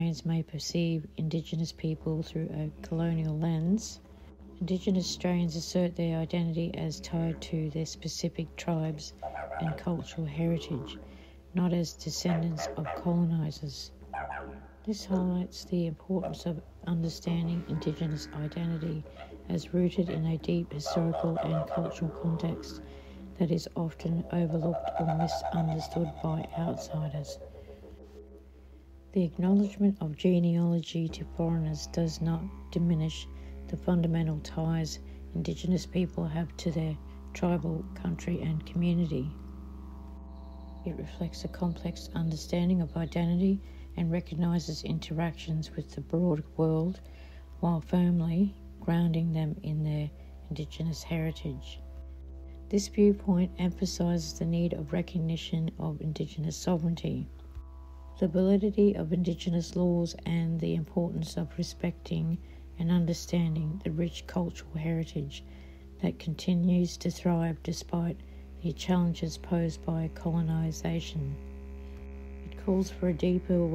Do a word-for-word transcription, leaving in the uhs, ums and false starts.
Australians may perceive Indigenous people through a colonial lens. Indigenous Australians assert their identity as tied to their specific tribes and cultural heritage, not as descendants of colonisers. This highlights the importance of understanding Indigenous identity as rooted in a deep historical and cultural context that is often overlooked or misunderstood by outsiders. The acknowledgement of genealogy to foreigners does not diminish the fundamental ties Indigenous people have to their tribal country and community. It reflects a complex understanding of identity and recognises interactions with the broad world while firmly grounding them in their Indigenous heritage. This viewpoint emphasises the need of recognition of Indigenous sovereignty, the validity of Indigenous laws, and the importance of respecting and understanding the rich cultural heritage that continues to thrive despite the challenges posed by colonisation. It calls for a deeper